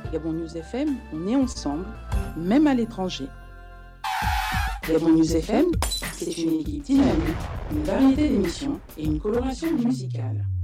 Gabon News FM, on est ensemble, même à l'étranger. Gabon News FM, c'est une équipe dynamique, une variété d'émissions et une coloration musicale.